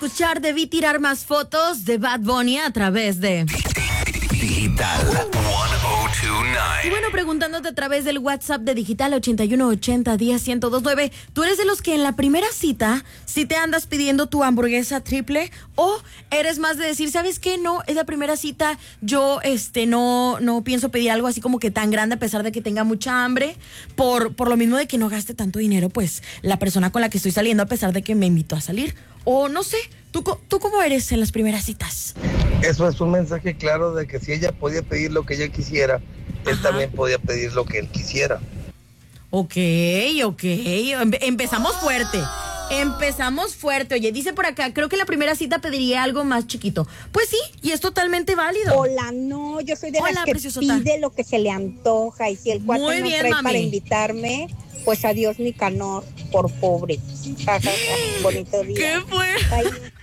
escuchar Debí tirar más fotos de Bad Bunny a través de Digital 1029. Y bueno, preguntándote a través del WhatsApp de Digital 8180101029, ¿tú eres de los que en la primera cita sí te andas pidiendo tu hamburguesa triple? ¿O eres más de decir, ¿sabes qué? No, es la primera cita, yo no pienso pedir algo así como que tan grande a pesar de que tenga mucha hambre, por lo mismo de que no gaste tanto dinero, pues, la persona con la que estoy saliendo a pesar de que me invitó a salir? O no sé, ¿tú cómo eres en las primeras citas? Eso es un mensaje claro de que si ella podía pedir lo que ella quisiera, él también podía pedir lo que él quisiera. Ok. Empezamos fuerte. Oye, dice por acá, creo que la primera cita pediría algo más chiquito. Pues sí, y es totalmente válido. Hola, no, yo soy de las que preciosota. pide lo que se le antoja. Y si el cuate Muy no bien, trae mami. para invitarme, pues adiós Nicanor, por pobre. Bonito día. ¿Qué fue? Bye.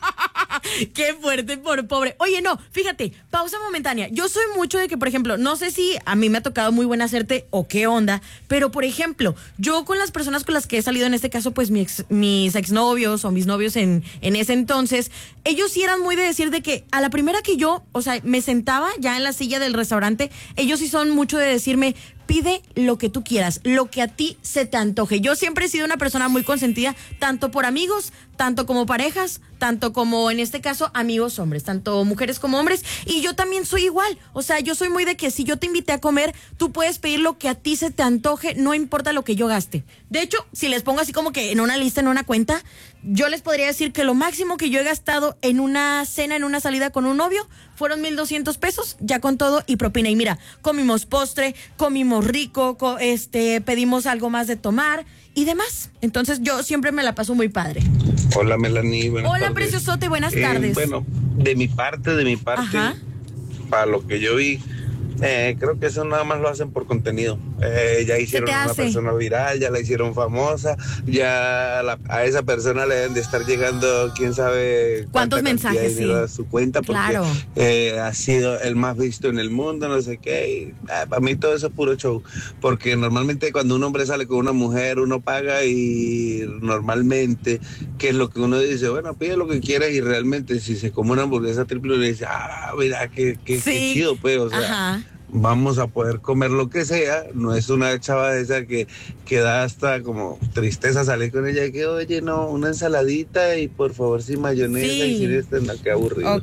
Qué fuerte por pobre. Oye, no, fíjate, pausa momentánea. Yo soy mucho de que, por ejemplo, no sé si a mí me ha tocado muy buena hacerte o qué onda, pero por ejemplo, yo con las personas con las que he salido, en este caso, pues mis exnovios o mis novios en ese entonces, ellos sí eran muy de decir de que a la primera que yo, o sea, me sentaba ya en la silla del restaurante, ellos sí son mucho de decirme, pide lo que tú quieras, lo que a ti se te antoje. Yo siempre he sido una persona muy consentida, tanto por amigos, tanto como parejas, tanto como en este caso amigos hombres, tanto mujeres como hombres. Y yo también soy igual. O sea, yo soy muy de que si yo te invité a comer, tú puedes pedir lo que a ti se te antoje, no importa lo que yo gaste. De hecho, si les pongo así como que en una lista, en una cuenta, yo les podría decir que lo máximo que yo he gastado en una cena, en una salida con un novio, fueron 1,200 pesos, ya con todo y propina. Y mira, comimos postre, comimos rico, pedimos algo más de tomar y demás. Entonces yo siempre me la paso muy padre. Hola, Melanie. Buenas Hola, tardes. preciosote, buenas tardes. Bueno, de mi parte, Ajá. para lo que yo vi, creo que eso nada más lo hacen por contenido. Ya hicieron te una hace? persona viral, ya la hicieron famosa, ya a esa persona le deben de estar llegando quién sabe ¿Cuántos cuánta cantidad mensajes? de dinero Sí. a su cuenta, porque Claro. ha sido el más visto en el mundo, no sé qué. Para mí todo eso es puro show, porque normalmente cuando un hombre sale con una mujer, uno paga y normalmente, ¿qué es lo que uno dice? Bueno, pide lo que quieras y realmente si se come una hamburguesa triple, uno dice, mira, qué Sí. chido, pues, o sea. Ajá. Vamos a poder comer lo que sea, no es una chava de esa que da hasta como tristeza salir con ella, que oye, no, una ensaladita y por favor sin mayonesa Sí. y sin qué aburrido.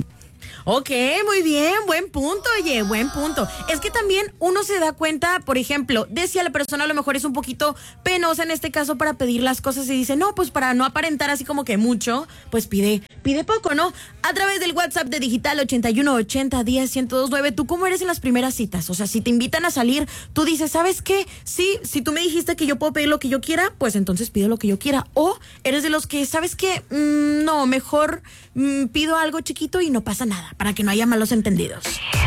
Ok, muy bien, buen punto, oye, buen punto. Es que también uno se da cuenta, por ejemplo, de si a la persona a lo mejor es un poquito penosa en este caso para pedir las cosas y dice, no, pues para no aparentar así como que mucho, pues pide poco, ¿no? A través del WhatsApp de Digital 8180101029, ¿tú cómo eres en las primeras citas? O sea, si te invitan a salir, tú dices, ¿sabes qué? Sí, si tú me dijiste que yo puedo pedir lo que yo quiera, pues entonces pido lo que yo quiera. O eres de los que, ¿sabes qué? No, mejor pido algo chiquito y no pasa nada, para que no haya malos entendidos.